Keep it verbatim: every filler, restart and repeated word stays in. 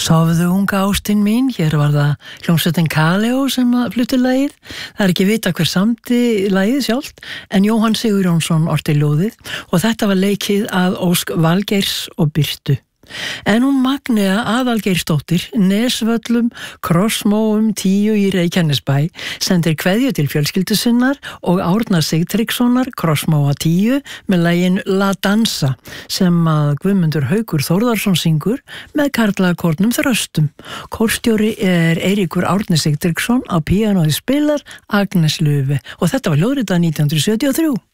Sofðu unga ástin mín, hér var það hljómsveitin Kaleo sem flutti lagið. Það er ekki vita hver samdi lagið sjálft, en Jóhann Sigurjónsson orti ljóðið og þetta var leikið að ósk Valgeirs og Birtu. En hún Magnea Aðalgeirsdóttir, Nesvöllum, Krossmóum tíu í Reykjanesbæ, sendir kveðju til fjölskyldu sinnar og Árna Sigtryggssonar, Krossmóa tíu, með lagin La Dansa, sem að Guðmundur Haukur Þórðarsson syngur með karlakórnum Þröstum. Kórstjóri er Eiríkur Árni Sigtryggsson, á píanói spilar Agnes Löfe og þetta var ljóðritað nítján hundruð sjötíu og þrjú.